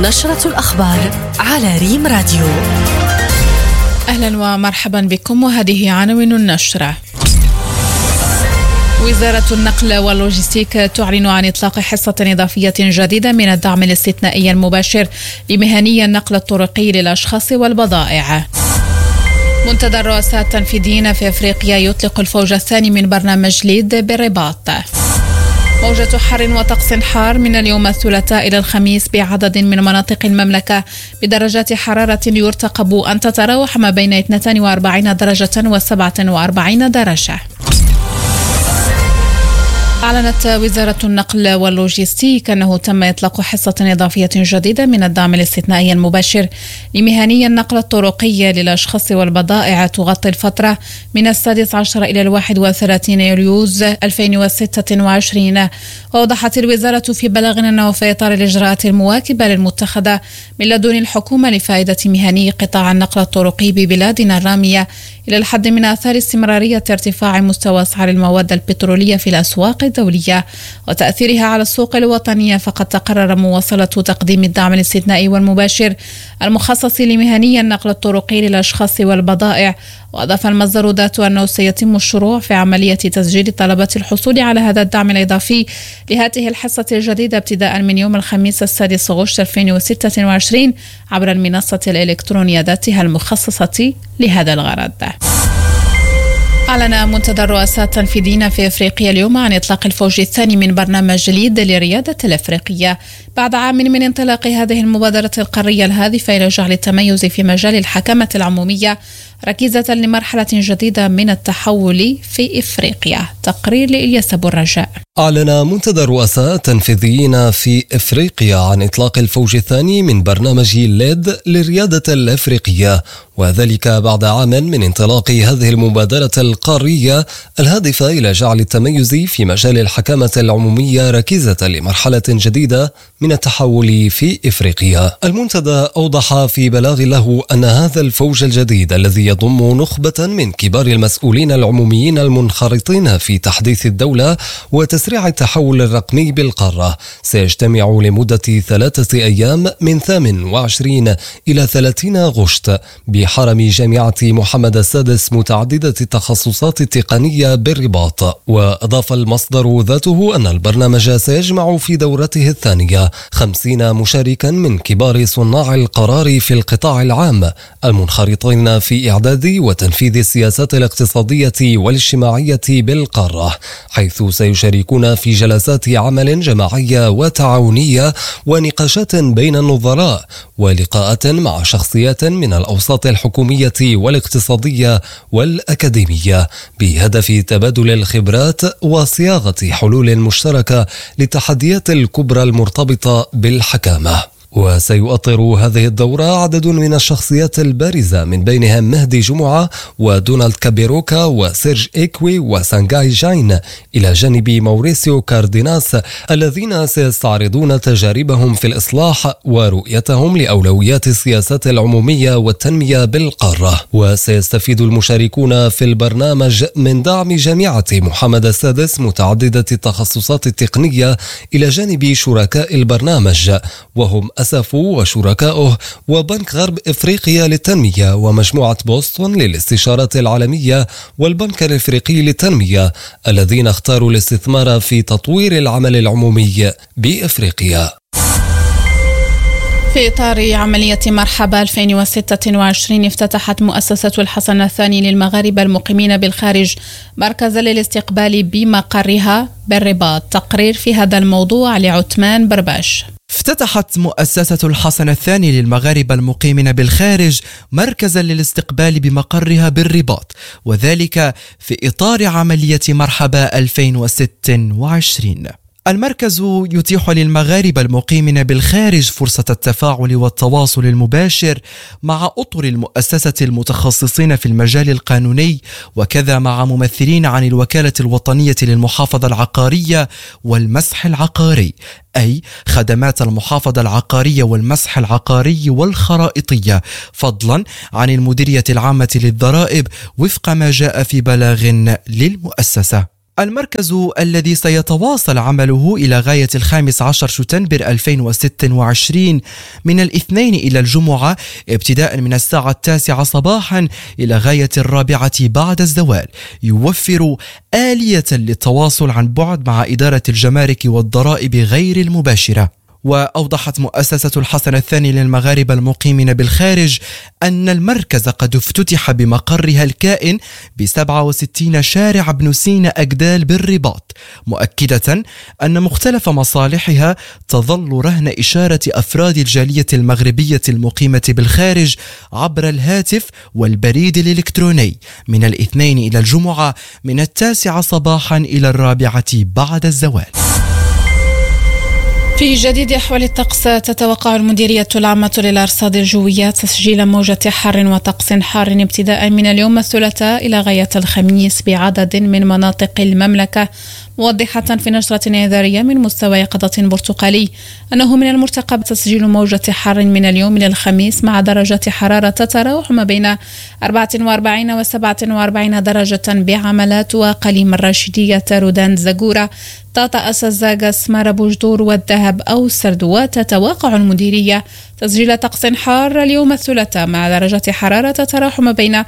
نشرة الأخبار على ريم راديو. أهلا ومرحبا بكم، وهذه عناوين النشرة. وزارة النقل واللوجستيك تعلن عن إطلاق حصة إضافية جديدة من الدعم الاستثنائي المباشر لمهني النقل الطرقي للأشخاص والبضائع. منتدى الرؤساء التنفيذيين في أفريقيا يطلق الفوج الثاني من برنامج ليد بالرباط. موجة حر وطقس حار من اليوم الثلاثاء إلى الخميس بعدد من مناطق المملكة بدرجات حرارة يرتقب أن تتراوح ما بين 42 درجة و47 درجة. أعلنت وزارة النقل واللوجستيك أنه تم إطلاق حصة إضافية جديدة من الدعم الاستثنائي المباشر لمهني النقل الطرقي للأشخاص والبضائع تغطي الفترة من 16 إلى 31 يوليوز 2026. وأوضحت الوزارة في بلاغ أنه في إطار الإجراءات المواكبة للمتخذة من لدن الحكومة لفائدة مهني قطاع النقل الطرقي ببلادنا الرامية إلى الحد من آثار استمرارية ارتفاع مستوى أسعار المواد البترولية في الأسواق الدولية وتأثيرها على السوق الوطنية، فقد تقرر مواصلة تقديم الدعم الاستثنائي والمباشر المخصص لمهني النقل الطرقي للأشخاص والبضائع. وأضاف المصدر ذاته أنه سيتم الشروع في عملية تسجيل طلبات الحصول على هذا الدعم الإضافي لهذه الحصة الجديدة ابتداء من يوم الخميس 6 أغسطس 2026 عبر المنصة الإلكترونية ذاتها المخصصة لهذا الغرض. أعلن منتدى الرؤساء التنفيذيين في أفريقيا اليوم عن إطلاق الفوج الثاني من برنامج ليد للريادة الأفريقية بعد عام من انطلاق هذه المبادرة القارية الهادفة إلى جعل التميز في مجال الحكامة العمومية ركيزة لمرحلة جديدة من التحول في إفريقيا. تقرير لإلياس أبو الرجاء. أعلن منتدى الرؤساء التنفيذيين في إفريقيا عن إطلاق الفوج الثاني من برنامج ليد للريادة الأفريقية، وذلك بعد عام من انطلاق هذه المبادرة القارية الهادفة إلى جعل التميز في مجال الحكامة العمومية ركيزة لمرحلة جديدة من التحول في إفريقيا. المنتدى أوضح في بلاغ له أن هذا الفوج الجديد الذي يضم نخبة من كبار المسؤولين العموميين المنخرطين في تحديث الدولة وتسريع التحول الرقمي بالقارة سيجتمع لمدة 3 أيام من 28 إلى 30 أغسطس بحرم جامعة محمد السادس متعددة التخصصات التقنية بالرباط. وأضاف المصدر ذاته أن البرنامج سيجمع في دورته الثانية 50 مشاركا من كبار صناع القرار في القطاع العام المنخرطين في إعداد وتنفيذ السياسات الاقتصادية والاجتماعية بالقارة، حيث سيشاركون في جلسات عمل جماعية وتعاونية ونقاشات بين النظراء ولقاءات مع شخصيات من الأوساط الحكومية والاقتصادية والأكاديمية بهدف تبادل الخبرات وصياغة حلول مشتركة للتحديات الكبرى المرتبطة بالحكامة. وسيؤطر هذه الدورة عدد من الشخصيات البارزة من بينهم مهدي جمعة ودونالد كابيروكا وسيرج إيكوي وسانغاي جاين إلى جانب موريسيو كارديناس الذين سيستعرضون تجاربهم في الإصلاح ورؤيتهم لأولويات السياسات العمومية والتنمية بالقارة. وسيستفيد المشاركون في البرنامج من دعم جامعة محمد السادس متعددة التخصصات التقنية إلى جانب شركاء البرنامج وهم أسف وشركائه وبنك غرب إفريقيا للتنمية ومجموعة بوسطن للاستشارات العالمية والبنك الإفريقي للتنمية الذين اختاروا الاستثمار في تطوير العمل العمومي بإفريقيا. في إطار عملية مرحبا 2026 افتتحت مؤسسة الحسن الثاني للمغاربة المقيمين بالخارج مركزا للاستقبال بمقرها بالرباط. تقرير في هذا الموضوع لعثمان برباش. افتتحت مؤسسة الحسن الثاني للمغاربة المقيمين بالخارج مركزا للاستقبال بمقرها بالرباط، وذلك في إطار عملية مرحبا 2026. المركز يتيح للمغاربة المقيمين بالخارج فرصة التفاعل والتواصل المباشر مع أطر المؤسسة المتخصصين في المجال القانوني، وكذا مع ممثلين عن الوكالة الوطنية للمحافظة العقارية والمسح العقاري، أي خدمات المحافظة العقارية والمسح العقاري والخرائطية، فضلا عن المديرية العامة للضرائب وفق ما جاء في بلاغ للمؤسسة. المركز الذي سيتواصل عمله إلى غاية 15 شتنبر 2026 من الاثنين إلى الجمعة ابتداء من الساعة 9 صباحا إلى غاية 4 بعد الزوال، يوفر آلية للتواصل عن بعد مع إدارة الجمارك والضرائب غير المباشرة. وأوضحت مؤسسة الحسن الثاني للمغاربة المقيمين بالخارج أن المركز قد افتتح بمقرها الكائن ب67 شارع ابن سينا أجدال بالرباط، مؤكدة أن مختلف مصالحها تظل رهن إشارة أفراد الجالية المغربية المقيمة بالخارج عبر الهاتف والبريد الإلكتروني من الاثنين إلى الجمعة من 9 صباحا إلى 4 بعد الزوال. في جديد أحوال الطقس، تتوقع المديرية العامة للأرصاد الجوية تسجيل موجة حر وطقس حار ابتداء من اليوم الثلاثاء إلى غاية الخميس بعدد من مناطق المملكة، موضحة في نشرة إنذارية من مستوى يقظة برتقالي أنه من المرتقب تسجيل موجة حر من اليوم إلى الخميس مع درجة حرارة تتراوح ما بين 44 و 47 درجة بعملات وقليم الراشدية، رودان، زاغورة، طاطا، أسزاغ، سمارة، بوجدور والذهب أو سرد. وتتوقع المديرية تسجيل طقس حار اليوم الثلاثاء مع درجة حرارة تتراوح ما بين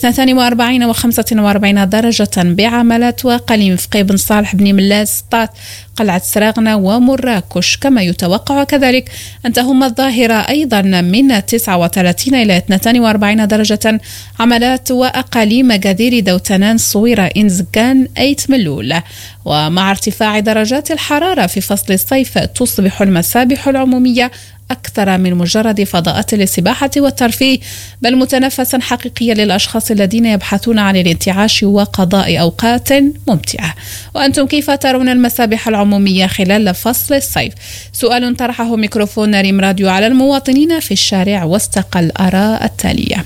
42 و 45 درجة بعملات وقليم فقي، بن صالح، بن ملاس، طات، قلعة سراغنة ومراكش. كما يتوقع كذلك أن تهم الظاهرة أيضا من 39 إلى 42 درجة عملات وأقاليم جدير، دوتنان، صويرة، إنزكان، أيت ملول. ومع ارتفاع درجات الحرارة في فصل الصيف تصبح المسابح العمومية أكثر من مجرد فضاءات للسباحة والترفيه، بل متنفسا حقيقيا للأشخاص الذين يبحثون عن الانتعاش وقضاء أوقات ممتعة. وأنتم كيف ترون المسابح العمومية خلال فصل الصيف؟ سؤال طرحه ميكروفون ريم راديو على المواطنين في الشارع واستقى الآراء التالية.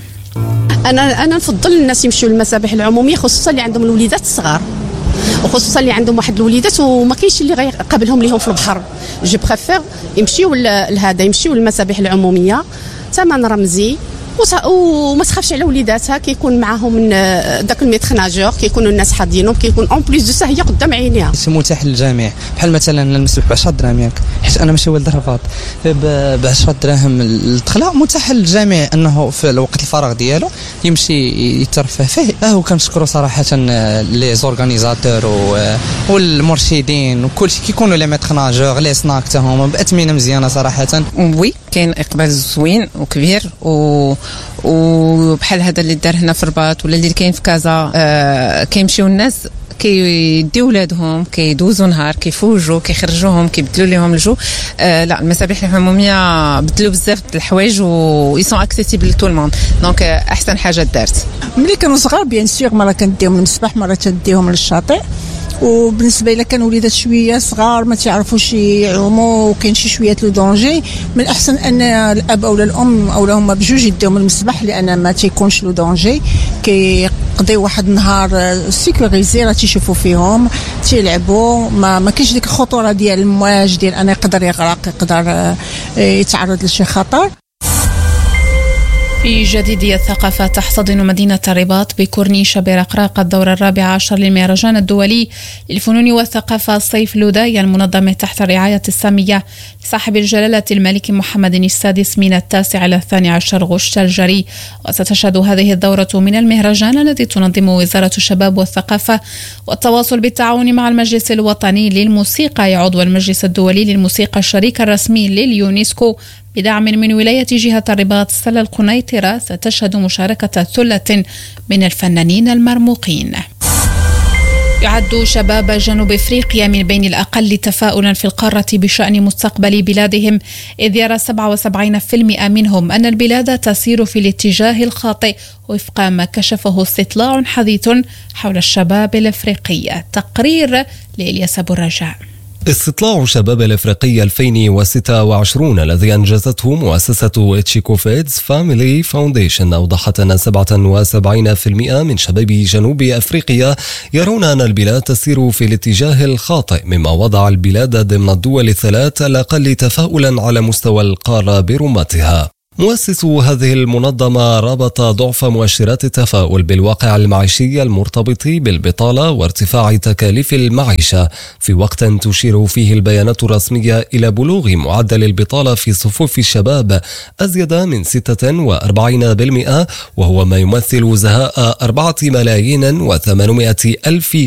أنا نفضل الناس يمشوا للمسابح العمومية، خصوصا اللي عندهم الوليدات الصغار، وخصوصا اللي عندهم واحد الوليدات وما كاينش اللي غيقابلهم ليهم في البحر. جو بريفير يمشيو لهذا، يمشيو للمسابح العموميه، ثمن رمزي وما تخافش على وليداتها، كيكون معاهم داك الميتر ناجور، كيكونوا الناس حاضينهم، كيكون اون بليس دو سا هي قدام عينيها. متاح للجميع، بحال مثلا المسبح ب 10 دراهم ياك، حيت انا ماشي ولد الرباط، ب 10 دراهم الدخله متاح للجميع انه في الوقت الفراغ ديالو يمشي يترفه فيه. وكنشكروا صراحه لي زورغانيزاتور والمرشدين وكلشي، كيكونوا لي ميتر ناجور لي سناك حتى هما باثمنه مزيانه صراحه. وي كاين اقبال زوين وكبير وبحال هذا اللي دار هنا في الرباط ولا اللي كاين في كازا. كيمشيو الناس كيديو ولادهم، كيدوزوا نهار، كيفوجوا، كيخرجوهم، كيبدلوا لهم الجو. لا المسابح العموميه بدلوا بزاف د الحوايج و يسون اكسيسيبل لتو الموند، دونك احسن حاجه دارت. ملي كانوا صغار بيان سور مره كنديهم للمسبح، مره تديهم للشاطئ. وبالنسبه الى كانوا وليدات شويه صغار ما تعرفوش يعوموا وكاين شي شويه لو دونجي، من الاحسن ان الاب او الام او هما بجوج يديهم المسبح، لان ما تيكونش لو دونجي، كيقضيو واحد النهار سيكوريزي، راه تيشوفوا فيهم تيلعبوا، ما كاينش ديك الخطوره ديال المواج ديال انا يقدر يغرق، يقدر يتعرض لشي خطر. في جديد الثقافة، تحتضن مدينة الرباط بكورنيش برقراق الدورة 14 للمهرجان الدولي للفنون والثقافة صيف لوداي المنظم تحت الرعاية السامية صاحب الجلالة الملك محمد السادس من 9 إلى 12 غشت الجري. وستشهد هذه الدورة من المهرجان الذي تنظم وزارة الشباب والثقافة والتواصل بالتعاون مع المجلس الوطني للموسيقى عضو المجلس الدولي للموسيقى الشريك الرسمي لليونسكو بدعم من ولاية جهة الرباط سلا القنيطرة. ستشهد مشاركة ثلة من الفنانين المرموقين. يعد شباب جنوب أفريقيا من بين الأقل تفاؤلا في القارة بشأن مستقبل بلادهم، إذ يرى 77% منهم أن البلاد تسير في الاتجاه الخاطئ وفق ما كشفه استطلاع حديث حول الشباب الأفريقي. تقرير لإلياس أبو الرجاء. استطلاع شباب الأفريقي 2026 الذي أنجزته مؤسسة تشيكوفيدز فاميلي فاونديشن أوضحت أن 77% من شباب جنوب أفريقيا يرون أن البلاد تسير في الاتجاه الخاطئ، مما وضع البلاد ضمن الدول الثلاث الأقل تفاؤلا على مستوى القارة برمتها. مؤسس هذه المنظمة رابط ضعف مؤشرات التفاؤل بالواقع المعيشي المرتبط بالبطالة وارتفاع تكاليف المعيشة، في وقت تشير فيه البيانات الرسمية إلى بلوغ معدل البطالة في صفوف الشباب أزيد من 46%، وهو ما يمثل زهاء 4,800,000